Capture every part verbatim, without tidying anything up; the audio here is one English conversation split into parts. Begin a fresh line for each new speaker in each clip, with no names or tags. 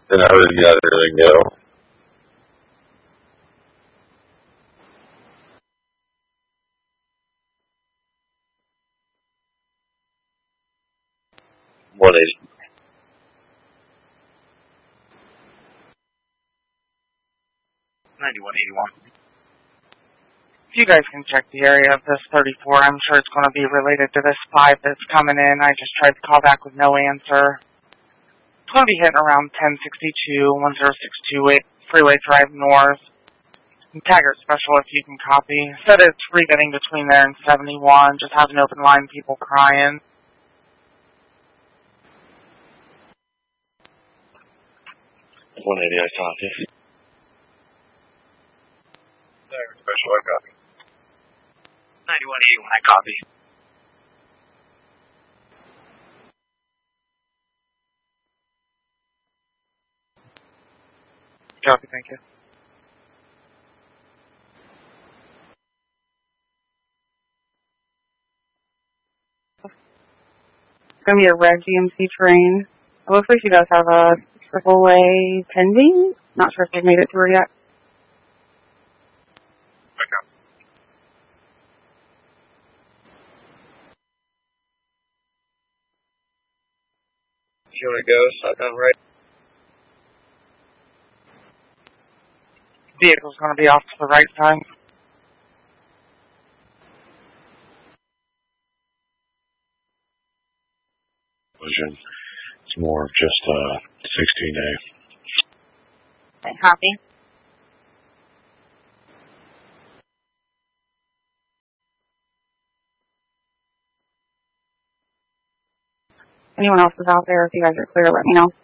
And I already got everything go. one eighty.
ninety-one eighty-one.
If you guys can check the area of this thirty-four, I'm sure it's going to be related to this five that's coming in. I just tried to call back with no answer. It's going to be hitting around ten sixty-two, one oh six two eight Freeway Drive North. And Taggart Special, if you can copy. Said it's regetting between there and seventy-one. Just have an open line, people crying.
one eighty, I copy.
Taggart Special, I copy. ninety-one eighty-one, I copy.
Copy, thank you. It's going to be a red G M C train. It looks like she does have a triple A pending. Not sure if they've made it through yet.
Okay. Here we go, southbound right.
Vehicle's going to be off to the right side.
It's more of just uh, sixteen A.
Okay, copy. Anyone else is out there, if you guys are clear, let me know.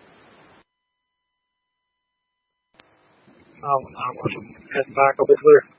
Um, I'll head back, I'll be clear.